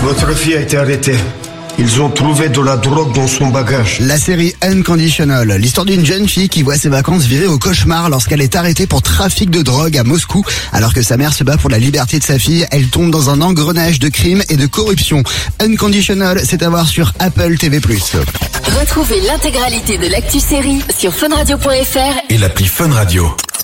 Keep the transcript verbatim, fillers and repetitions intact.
Votre fille a été arrêtée. Ils ont trouvé de la drogue dans son bagage. La série Unconditional, l'histoire d'une jeune fille qui voit ses vacances virer au cauchemar lorsqu'elle est arrêtée pour trafic de drogue à Moscou. Alors que sa mère se bat pour la liberté de sa fille, elle tombe dans un engrenage de crimes et de corruption. Unconditional, c'est à voir sur Apple T V plus. Retrouvez l'intégralité de l'actu série sur funradio point f r et l'appli Fun Radio.